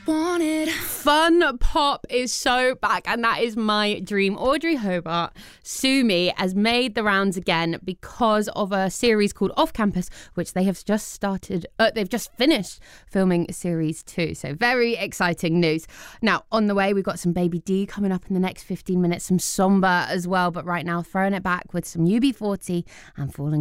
wanted. Fun pop is so back, and that is my dream. Audrey Hobart, Sue Me, has made the rounds again because of a series called Off Campus, which they have just started. They've just finished filming series 2. So very exciting news. Now, on the way, we've got some Baby D coming up in the next 15 minutes, some Somber as well. But right now, throwing it back with some UB40 and Falling